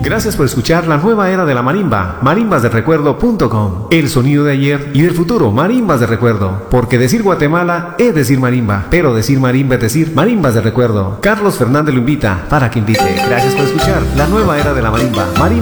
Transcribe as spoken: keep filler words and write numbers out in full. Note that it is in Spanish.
Gracias por escuchar la nueva era de la marimba, marimbas del recuerdo punto com. El sonido de ayer y del futuro, marimbas de recuerdo. Porque decir Guatemala es decir marimba, pero decir marimba es decir marimbas de recuerdo. Carlos Fernández lo invita para que invite. Gracias por escuchar la nueva era de la marimba, marimba